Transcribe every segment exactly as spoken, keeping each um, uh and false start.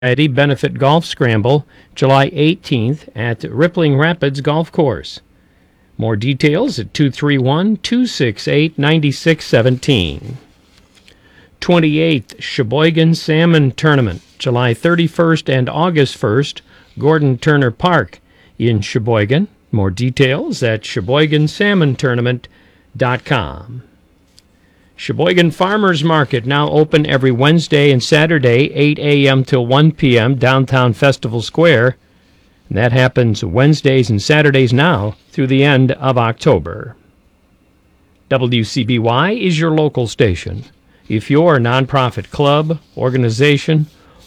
Society Benefit Golf Scramble, July eighteenth at Rippling Rapids Golf Course. More details at two three one, two six eight, nine six one seven. twenty-eighth Sheboygan Salmon Tournament, July thirty-first and August first, Gordon Turner Park in Sheboygan. More details at sheboygan salmon tournament dot com. Sheboygan Farmers Market now open every Wednesday and Saturday, eight a.m. till one p.m., downtown Festival Square. And that happens Wednesdays and Saturdays now through the end of October. W C B Y is your local station. If your nonprofit club, organization,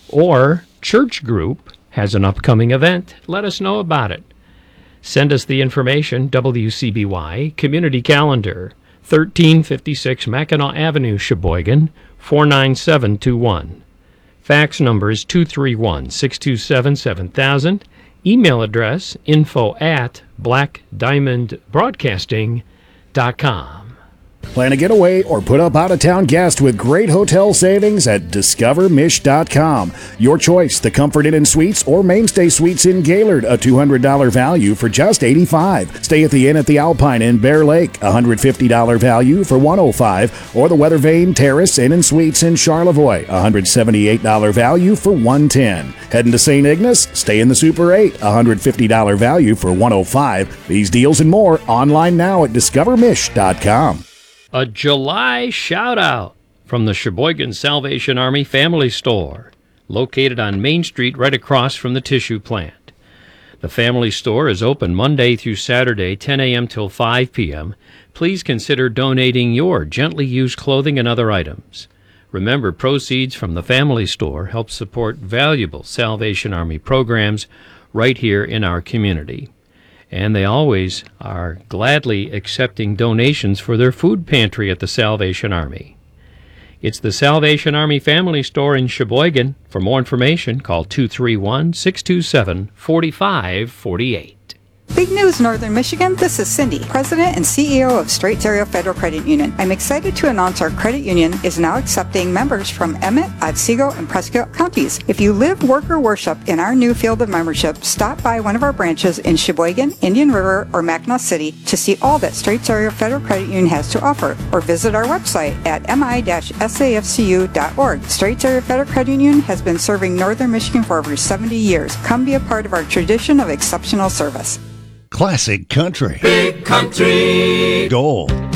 or church group has an upcoming event, let us know about it. Send us the information, W C B Y Community Calendar, thirteen fifty-six Mackinac Avenue, Sheboygan, four nine seven two one. Fax number is two three one, six two seven, seven thousand. Email address, info at black diamond broadcasting dot com. Plan a getaway or put up out-of-town guest with great hotel savings at discover mish dot com. Your choice, the Comfort Inn and Suites or Mainstay Suites in Gaylord, a two hundred dollars value for just eighty-five dollars. Stay at the Inn at the Alpine in Bear Lake, one hundred fifty dollars value for one hundred five dollars. Or the Weather Vane Terrace Inn and Suites in Charlevoix, one hundred seventy-eight dollars value for one hundred ten dollars. Heading to Saint Ignace? Stay in the Super eight, one hundred fifty dollars value for one hundred five dollars. These deals and more online now at discover mish dot com. A July shout-out from the Sheboygan Salvation Army Family Store, located on Main Street right across from the tissue plant. The Family Store is open Monday through Saturday, ten a.m. till five p.m. Please consider donating your gently used clothing and other items. Remember, proceeds from the Family Store help support valuable Salvation Army programs right here in our community. And they always are gladly accepting donations for their food pantry at the Salvation Army. It's the Salvation Army Family Store in Sheboygan. For more information, call two three one, six two seven, four five four eight. Big news, Northern Michigan. This is Cindy, President and C E O of Straits Area Federal Credit Union. I'm excited to announce our credit union is now accepting members from Emmett, Otsego, and Prescott counties. If you live, work, or worship in our new field of membership, stop by one of our branches in Sheboygan, Indian River, or Mackinac City to see all that Straits Area Federal Credit Union has to offer, or visit our website at m i dash s a f c u dot org. Straits Area Federal Credit Union has been serving Northern Michigan for over seventy years. Come be a part of our tradition of exceptional service. Classic country. Big country. Gold.